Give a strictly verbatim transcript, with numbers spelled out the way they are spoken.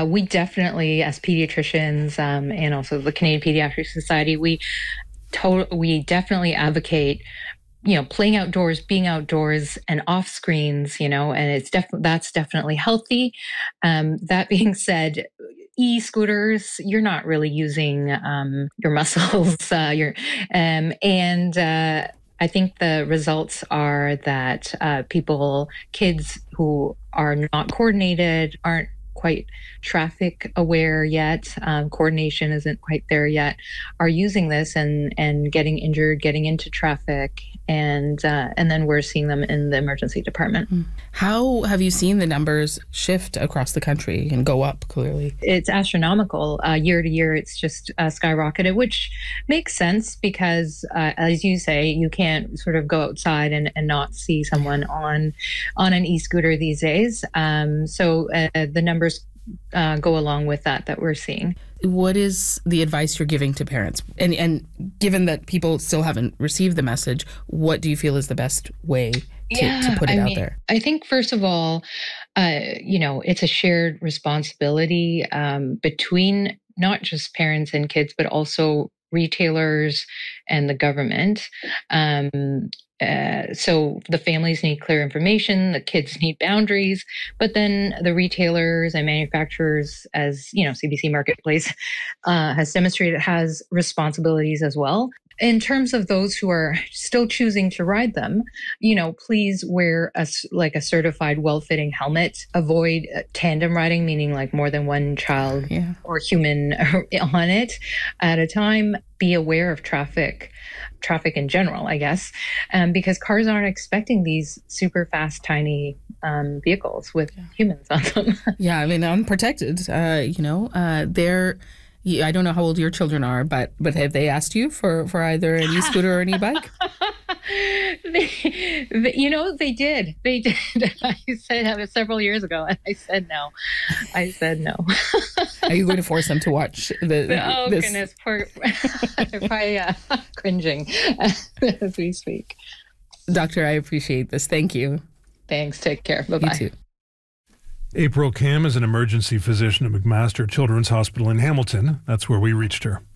Uh, we definitely, as pediatricians um, and also the Canadian Pediatric Society, we to- we definitely advocate, you know, playing outdoors, being outdoors, and off screens. You know, and it's def- that's definitely healthy. Um, that being said, e-scooters, you're not really using um, your muscles, uh, your um, and. Uh, I think the results are that uh, people, kids who are not coordinated, aren't quite traffic aware yet, um, coordination isn't quite there yet, are using this and and getting injured, getting into traffic, and uh, and then we're seeing them in the emergency department. How have you seen the numbers shift across the country and go up? Clearly, it's astronomical. Uh, year to year, it's just uh, skyrocketed, which makes sense because, uh, as you say, you can't sort of go outside and, and not see someone on on an e-scooter these days. Um, so uh, the numbers uh, go along with that that we're seeing. What is the advice you're giving to parents? And and given that people still haven't received the message, what do you feel is the best way to, yeah, to put it I out mean, there? I think, first of all, uh, you know, it's a shared responsibility um, between not just parents and kids, but also retailers and the government. Um, uh, so the families need clear information, the kids need boundaries, but then the retailers and manufacturers, as you know, C B C Marketplace uh, has demonstrated, has responsibilities as well. In terms of those who are still choosing to ride them, you know, please wear a, like a certified, well-fitting helmet. Avoid uh, tandem riding, meaning like more than one child Yeah. or human on it at a time. Be aware of traffic, traffic in general, I guess, um, because cars aren't expecting these super fast, tiny um, vehicles with yeah. humans on them. Yeah, I mean, unprotected. Uh, you know, uh, they're. I don't know how old your children are, but but have they asked you for, for either an e-scooter or an e-bike? they, they, you know, they did. They did. I said that was several years ago, and I said no. I said no. Are you going to force them to watch the? Oh this? goodness, poor, probably uh, cringing as we speak. Doctor, I appreciate this. Thank you. Thanks. Take care. Bye bye. You too. April Kim is an emergency physician at McMaster Children's Hospital in Hamilton. That's where we reached her.